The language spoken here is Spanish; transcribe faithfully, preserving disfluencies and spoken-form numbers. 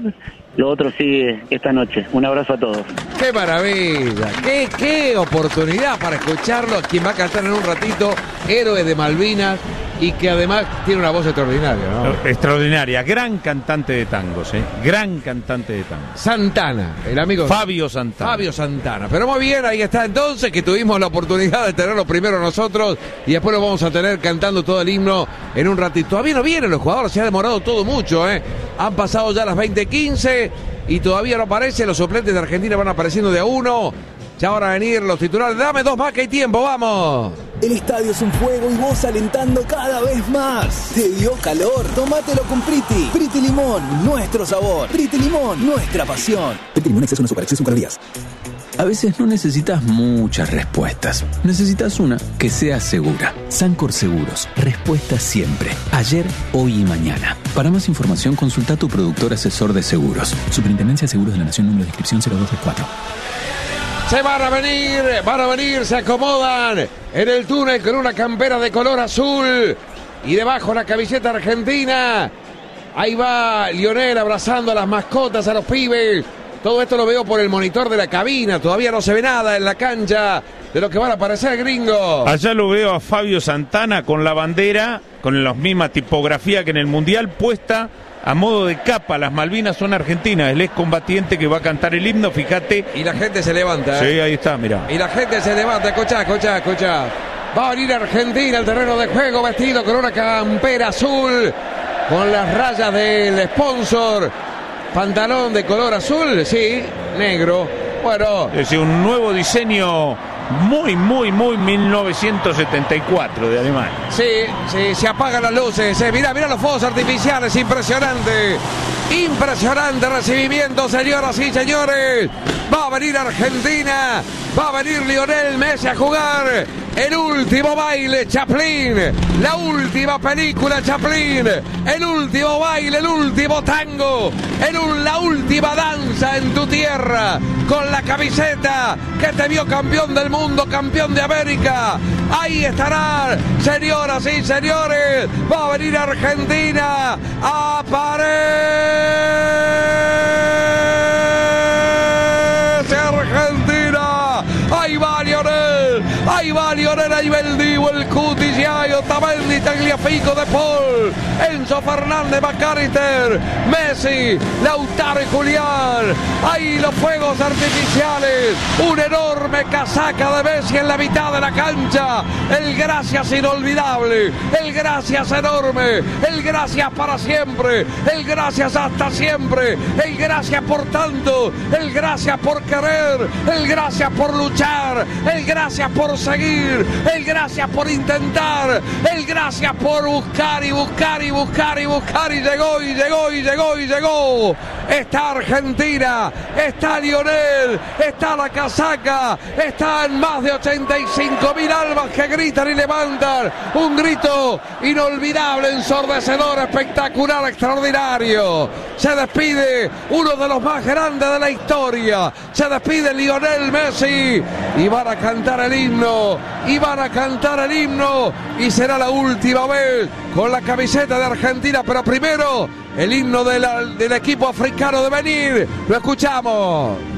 lo otro sigue esta noche. Un abrazo a todos. ¡Qué maravilla! ¡Qué, qué oportunidad para escucharlo! Quien va a cantar en un ratito, Héroe de Malvinas, y que además tiene una voz extraordinaria, ¿no? Extraordinaria, gran cantante de tangos, ¿eh? Gran cantante de tangos. Santana, el amigo Fabio Santana. Fabio Santana. Pero muy bien, ahí está entonces, que tuvimos la oportunidad de tenerlo primero nosotros y después lo vamos a tener cantando todo el himno en un ratito. Todavía no vienen los jugadores, se ha demorado todo mucho, ¿eh? Han pasado ya las veinte quince y todavía no aparece. Los suplentes de Argentina van apareciendo de a uno. Ya van a venir los titulares. Dame dos más que hay tiempo, vamos. El estadio es un fuego y vos alentando cada vez más. ¿Te dio calor? Tómatelo con Priti. Priti Limón, nuestro sabor. Priti Limón, nuestra pasión. Priti Limón, exceso no azúcar, exceso en calorías. A veces no necesitas muchas respuestas. Necesitas una que sea segura. Sancor Seguros. Respuesta siempre. Ayer, hoy y mañana. Para más información, consulta a tu productor asesor de seguros. Superintendencia de Seguros de la Nación, número de inscripción cero dos tres cuatro. Se van a venir, van a venir, se acomodan en el túnel con una campera de color azul y debajo la camiseta argentina. Ahí va Lionel abrazando a las mascotas, a los pibes. Todo esto lo veo por el monitor de la cabina. Todavía no se ve nada en la cancha de lo que van a aparecer, gringo. Allá lo veo a Fabio Santana con la bandera, con la misma tipografía que en el Mundial, puesta a modo de capa. Las Malvinas son argentinas. El excombatiente que va a cantar el himno, fíjate. Y la gente se levanta. Sí, ¿eh? ahí está, mirá. Y la gente se levanta, escuchá, escuchá, escuchá. Va a venir Argentina al terreno de juego vestido con una campera azul, con las rayas del sponsor. Pantalón de color azul, sí, negro. Bueno. Es un nuevo diseño muy, muy, muy mil novecientos setenta y cuatro de Alemania. Sí, sí, se apagan las luces. Eh. Mirá, mirá los fuegos artificiales, impresionante. Impresionante recibimiento, señoras y señores. Va a venir Argentina, va a venir Lionel Messi a jugar el último baile Chaplin, la última película Chaplin, el último baile, el último tango, el un, la última danza en tu tierra, con la camiseta que te vio campeón del mundo, campeón de América. Ahí estará, señoras y señores, va a venir Argentina, aparece Argentina, ahí va Lionel, ahí va Lionel, ahí va el Divo, el Cuti, Giaio, Otamendi, Tagliafico, De Paul, Enzo Fernández, McAllister, Messi, Lautaro y Julián. Ahí los fuegos artificiales, una enorme casaca de Messi en la mitad de la cancha. El gracias inolvidable, el gracias enorme, el gracias para siempre, el gracias hasta siempre, el gracias por tanto, el gracias por querer, el gracias por luchar, el gracias por seguir, el gracias por intentar, el gracias por buscar y buscar y buscar y buscar y llegó y llegó y llegó y llegó. Está Argentina, está Lionel, está la casaca, están más de ochenta y cinco mil almas que gritan y levantan un grito inolvidable, ensordecedor, espectacular, extraordinario. Se despide uno de los más grandes de la historia, se despide Lionel Messi y van a cantar el himno, y van a cantar el himno y será la última vez con la camiseta de Argentina, pero primero el himno de la, del equipo africano de venir. Lo escuchamos.